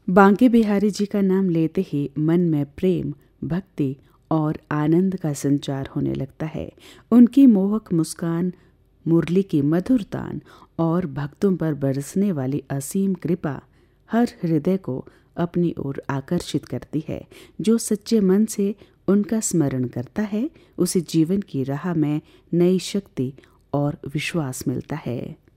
बांके बिहारी जी का नाम लेते ही मन में प्रेम, भक्ति और आनंद का संचार होने लगता है। उनकी मोहक मुस्कान, मुरली की मधुर तान और भक्तों पर बरसने वाली असीम कृपा हर हृदय को अपनी ओर आकर्षित करती है। जो सच्चे मन से उनका स्मरण करता है, उसे जीवन की राह में नई शक्ति और विश्वास मिलता है।